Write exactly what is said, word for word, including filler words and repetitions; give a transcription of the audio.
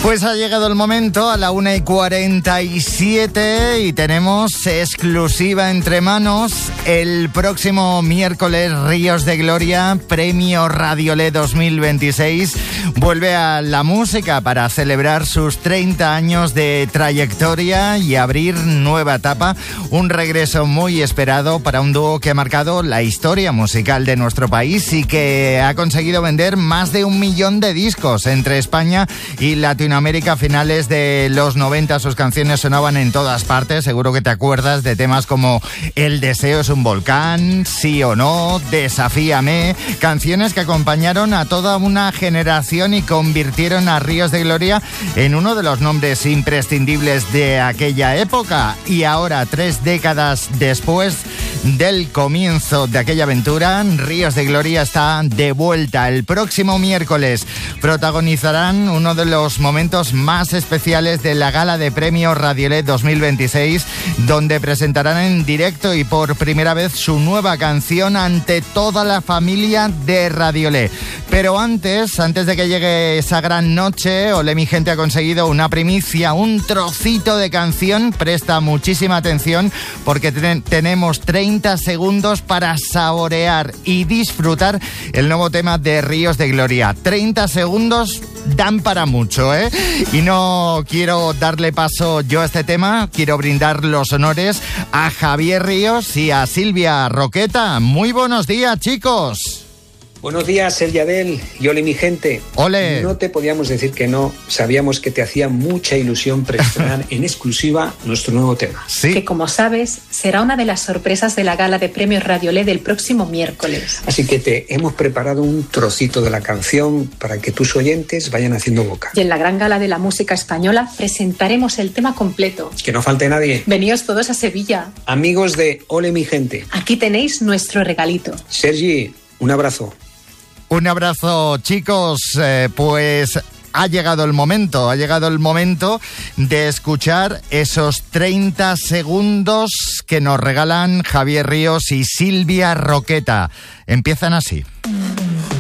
Pues ha llegado el momento, a la una y cuarenta y siete, y tenemos exclusiva entre manos. El próximo miércoles, Ríos de Gloria, Premio Radiolé dos mil veintiséis, vuelve a la música para celebrar sus treinta años de trayectoria y abrir nueva etapa. Un regreso muy esperado para un dúo que ha marcado la historia musical de nuestro país y que ha conseguido vender más de un millón de discos entre España y Latinoamérica. América, a finales de los noventa, sus canciones sonaban en todas partes. Seguro que te acuerdas de temas como El deseo es un volcán, Sí o no, Desafíame, canciones que acompañaron a toda una generación y convirtieron a Ríos de Gloria en uno de los nombres imprescindibles de aquella época. Y ahora, tres décadas después del comienzo de aquella aventura, Ríos de Gloria está de vuelta. El próximo miércoles protagonizarán uno de los momentos más especiales de la gala de Premios Radiolé dos mil veintiséis, donde presentarán en directo y por primera vez su nueva canción ante toda la familia de Radiolé. Pero antes, antes de que llegue esa gran noche, Olé mi gente ha conseguido una primicia, un trocito de canción. Presta muchísima atención porque ten- tenemos treinta segundos para saborear y disfrutar el nuevo tema de Ríos de Gloria. treinta segundos dan para mucho, ¿eh? Y no quiero darle paso yo a este tema, quiero brindar los honores a Javier Ríos y a Silvia Roqueta. Muy buenos días, chicos. Buenos días, el Yadel y ole mi gente. Ole. No te podíamos decir que no, sabíamos que te hacía mucha ilusión preestrenar en exclusiva nuestro nuevo tema. Sí. Que como sabes, será una de las sorpresas de la gala de Premios Radiolé del próximo miércoles. Así que te hemos preparado un trocito de la canción para que tus oyentes vayan haciendo boca. Y en la gran gala de la música española presentaremos el tema completo. Que no falte nadie. Veníos todos a Sevilla. Amigos de Ole mi gente. Aquí tenéis nuestro regalito. Sergi, un abrazo. Un abrazo, chicos. Eh, pues ha llegado el momento, ha llegado el momento de escuchar esos treinta segundos que nos regalan Javier Ríos y Silvia Roqueta. Empiezan así.